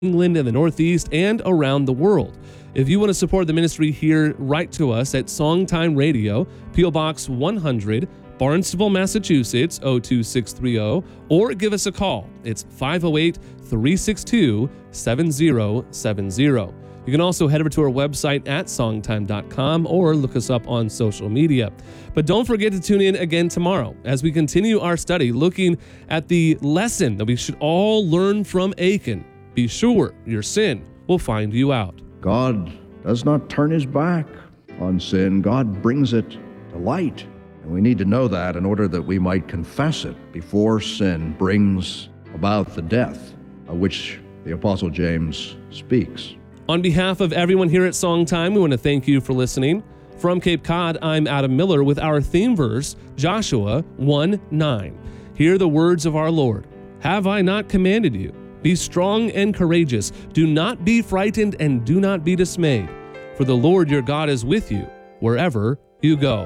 England and the Northeast and around the world. If you want to support the ministry here, write to us at Songtime Radio, P.O. Box 100, Barnstable, Massachusetts, 02630, or give us a call. It's 508-362-7070. You can also head over to our website at songtime.com or look us up on social media. But don't forget to tune in again tomorrow as we continue our study looking at the lesson that we should all learn from Achan. Be sure your sin will find you out. God does not turn his back on sin. God brings it to light. And we need to know that in order that we might confess it before sin brings about the death of which the Apostle James speaks. On behalf of everyone here at Songtime, we want to thank you for listening. From Cape Cod, I'm Adam Miller with our theme verse, Joshua 1:9. Hear the words of our Lord. Have I not commanded you? Be strong and courageous. Do not be frightened and do not be dismayed. For the Lord your God is with you wherever you go.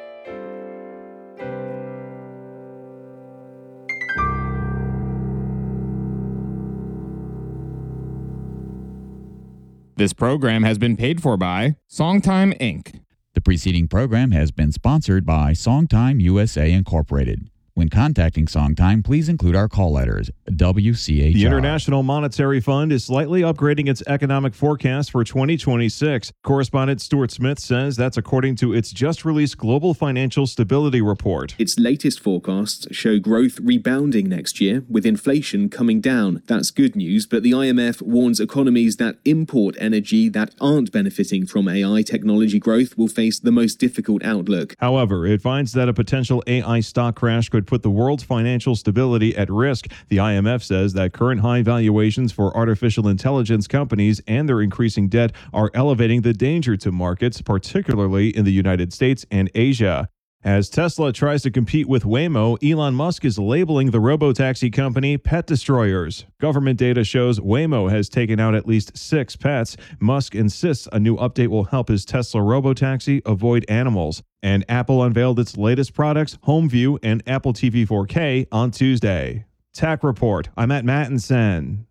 This program has been paid for by Songtime, Inc. The preceding program has been sponsored by Songtime USA Incorporated. When contacting Songtime, please include our call letters, WCHR. The International Monetary Fund is slightly upgrading its economic forecast for 2026. Correspondent Stuart Smith says that's according to its just-released Global Financial Stability Report. Its latest forecasts show growth rebounding next year, with inflation coming down. That's good news, but the IMF warns economies that import energy that aren't benefiting from AI technology growth will face the most difficult outlook. However, it finds that a potential AI stock crash could put the world's financial stability at risk. The IMF says that current high valuations for artificial intelligence companies and their increasing debt are elevating the danger to markets, particularly in the United States and Asia. As Tesla tries to compete with Waymo, Elon Musk is labeling the robotaxi company pet destroyers. Government data shows Waymo has taken out at least 6 pets. Musk insists a new update will help his Tesla robotaxi avoid animals. And Apple unveiled its latest products, HomeView and Apple TV 4K, on Tuesday. Tech Report. I'm at Mattinson.